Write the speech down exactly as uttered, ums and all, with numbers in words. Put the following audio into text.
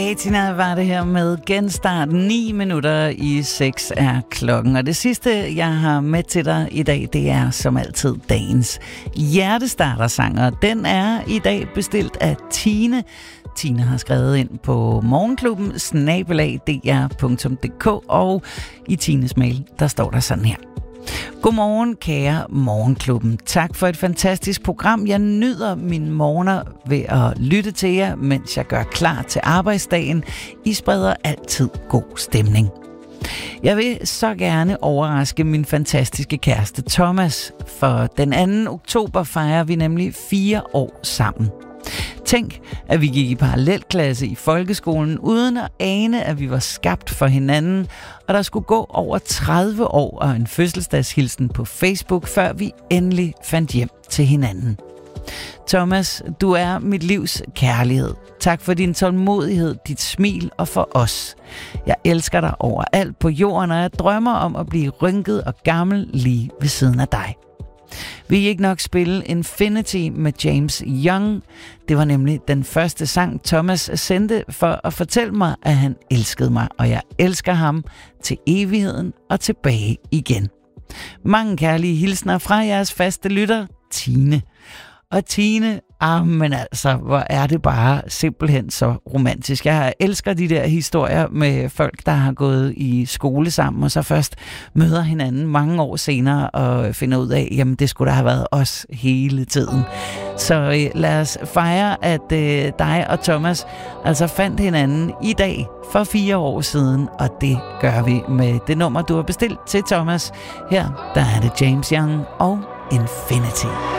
Tina var det her med genstart. ni minutter i seks er klokken. Og det sidste, jeg har med til dig i dag, det er som altid dagens hjertestartersanger. Den er i dag bestilt af Tine. Tine har skrevet ind på morgenklubben snabel-a d r punktum d k, og i Tines mail, der står der sådan her. Godmorgen, kære Morgenklubben. Tak for et fantastisk program. Jeg nyder mine morgener ved at lytte til jer, mens jeg gør klar til arbejdsdagen. I spreder altid god stemning. Jeg vil så gerne overraske min fantastiske kæreste Thomas, for den anden oktober fejrer vi nemlig fire år sammen. Tænk, at vi gik i parallelklasse i folkeskolen, uden at ane, at vi var skabt for hinanden, og der skulle gå over tredive år og en fødselsdagshilsen på Facebook, før vi endelig fandt hjem til hinanden. Thomas, du er mit livs kærlighed. Tak for din tålmodighed, dit smil og for os. Jeg elsker dig overalt på jorden, og jeg drømmer om at blive rynket og gammel lige ved siden af dig. Vi ikke nok spille Infinity med James Young. Det var nemlig den første sang, Thomas sendte for at fortælle mig, at han elskede mig, og jeg elsker ham til evigheden og tilbage igen. Mange kærlige hilsner fra jeres faste lytter, Tine. Og Tine, ah, men altså, hvor er det bare simpelthen så romantisk. Jeg elsker de der historier med folk, der har gået i skole sammen, og så først møder hinanden mange år senere og finder ud af, jamen det skulle da have været os hele tiden. Så øh, lad os fejre, at øh, dig og Thomas altså fandt hinanden i dag for fire år siden, og det gør vi med det nummer, du har bestilt til Thomas. Her, der er det James Young og Infinity.